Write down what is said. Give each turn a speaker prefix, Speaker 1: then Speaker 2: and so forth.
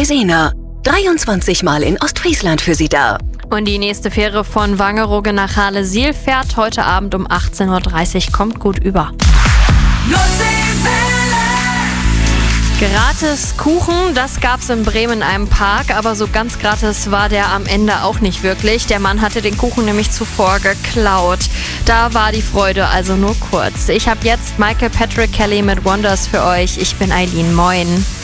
Speaker 1: Dreisena. 23 Mal in Ostfriesland für Sie da.
Speaker 2: Und die nächste Fähre von Wangerooge nach Halle-Siel fährt heute Abend um 18.30 Uhr. Kommt gut über. Gratis Kuchen, das gab's in Bremen in einem Park, aber so ganz gratis war der am Ende auch nicht wirklich. Der Mann hatte den Kuchen nämlich zuvor geklaut. Da war die Freude also nur kurz. Ich habe jetzt Michael Patrick Kelly mit Wonders für euch. Ich bin Eileen. Moin.